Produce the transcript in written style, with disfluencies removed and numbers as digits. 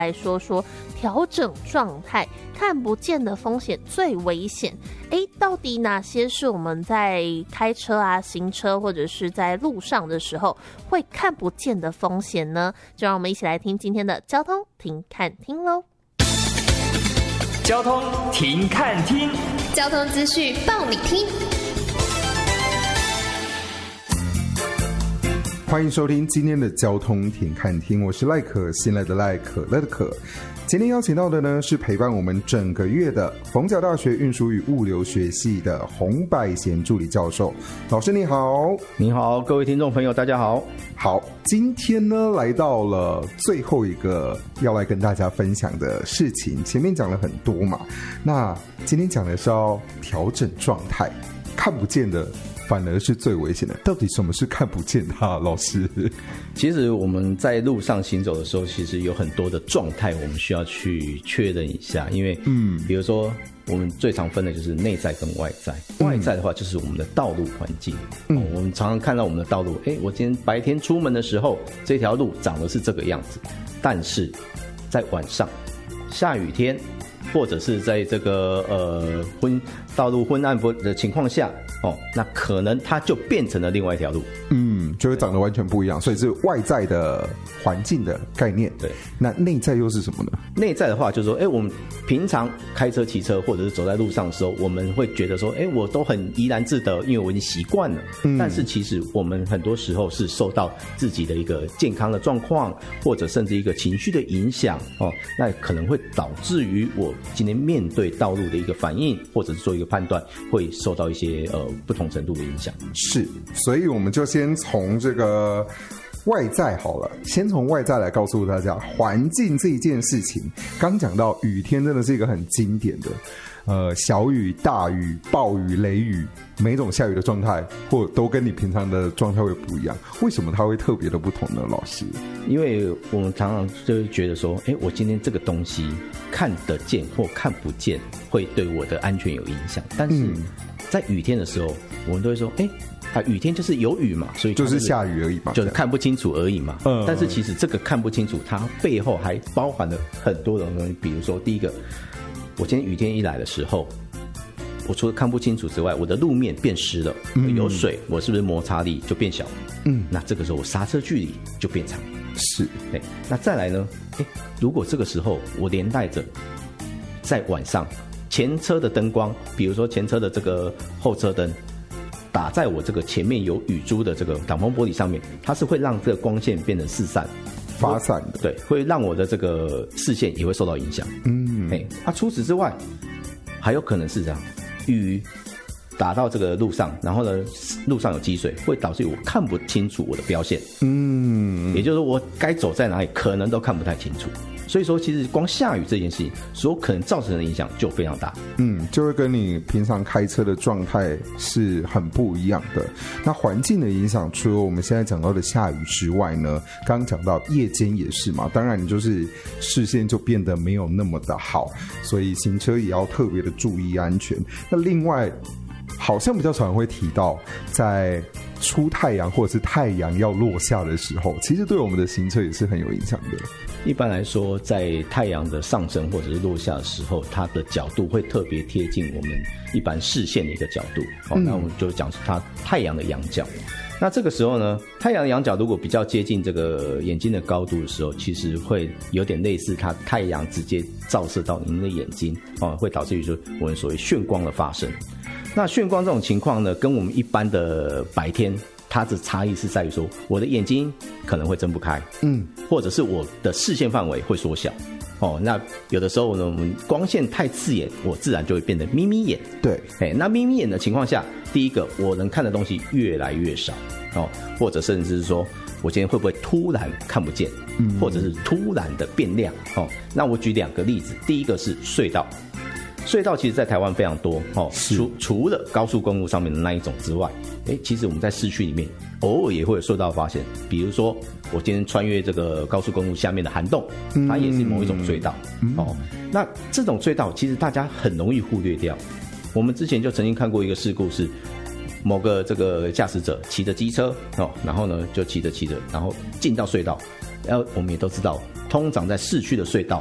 来说说调整状态，看不见的风险最危险。到底哪些是我们在开车啊、行车或者是在路上的时候会看不见的风险呢？就让我们一起来听今天的交通停看听咯。 交通停看听， 交通资讯报你听。 欢迎收听今天的交通停看听，我是赖可，新来的赖，可乐的可。今天邀请到的呢是陪伴我们整个月的逢甲大学运输与物流学系的洪百贤助理教授。老师你好。 你好，各位听众朋友大家好。 好，今天呢来到了最后一个要来跟大家分享的事情，前面讲了很多嘛，那今天讲的是要调整状态，看不见的反而是最危险的。到底什么是看不见的啊，老师？ 其实我们在路上行走的时候，其实有很多的状态我们需要去确认一下，因为比如说我们最常分的就是内在跟外在。外在的话就是我们的道路环境，我们常常看到我们的道路，我今天白天出门的时候这条路长得是这个样子，但是在晚上下雨天或者是在这个道路昏暗的情况下，那可能它就变成了另外一条路， 就会长得完全不一样，所以是外在的环境的概念。对，那内在又是什么呢？ 内在的话就是说，我们平常开车、骑车或者是走在路上的时候，我们会觉得说，我都很怡然自得，因为我已经习惯了。但是其实我们很多时候是受到自己的一个健康的状况，或者甚至一个情绪的影响，那可能会导致于我今天面对道路的一个反应，或者是做一个判断，会受到一些不同程度的影响。 是，所以我们就先从这个外在好了，先从外在来告诉大家环境这一件事情。刚讲到雨天真的是一个很经典的小雨、大雨、暴雨、雷雨，每种下雨的状态或都跟你平常的状态会不一样。为什么它会特别的不同呢？老师？ 因为我们常常就会觉得说，我今天这个东西看得见或看不见，会对我的安全有影响。但是在雨天的时候，我们都会说，雨天就是有雨嘛，所以就是下雨而已嘛， 就是看不清楚而已嘛。但是其实这个看不清楚，它背后还包含了很多的东西。比如说，第一个，我今天雨天一来的时候，我除了看不清楚之外，我的路面变湿了，有水，我是不是摩擦力就变小？那这个时候我刹车距离就变长。 是， 那再来呢？如果这个时候我连带着在晚上前车的灯光，比如说前车的这个后车灯，打在我这个前面有雨珠的这个挡风玻璃上面，它是会让这个光线变成四散、 发散的， 对，会让我的这个视线也会受到影响。除此之外，还有可能是这样，雨打到这个路上，然后呢，路上有积水，会导致我看不清楚我的标线。也就是说，我该走在哪里，可能都看不太清楚。所以说，其实光下雨这件事情所可能造成的影响就非常大。 就会跟你平常开车的状态是很不一样的。那环境的影响，除了我们现在讲到的下雨之外呢，刚刚讲到夜间也是嘛，当然你就是视线就变得没有那么的好，所以行车也要特别的注意安全。那另外，好像比较常会提到，在出太阳或者是太阳要落下的时候，其实对我们的行车也是很有影响的。 一般来说，在太阳的上升或者是落下的时候，它的角度会特别贴近我们一般视线的一个角度。那我们就讲它太阳的仰角。那这个时候呢，太阳的仰角如果比较接近这个眼睛的高度的时候，其实会有点类似它太阳直接照射到您的眼睛，会导致于说我们所谓眩光的发生。那眩光这种情况呢，跟我们一般的白天，它的差异是在于说，我的眼睛可能会睁不开，或者是我的视线范围会缩小。那有的时候呢，我们光线太刺眼，我自然就会变得眯眯眼。 对， 那眯眯眼的情况下，第一个我能看的东西越来越少，或者甚至是说我今天会不会突然看不见，或者是突然的变亮。那我举两个例子，第一个是隧道。隧道其实在台湾非常多，除了高速公路上面的那一种之外，其实我们在市区里面偶尔也会有隧道发现。比如说我今天穿越这个高速公路下面的涵洞，它也是某一种隧道。那这种隧道其实大家很容易忽略掉。我们之前就曾经看过一个事故，是某个这个驾驶者骑着机车，然后呢就骑着，然后进到隧道， 我们也都知道，通常在市区的隧道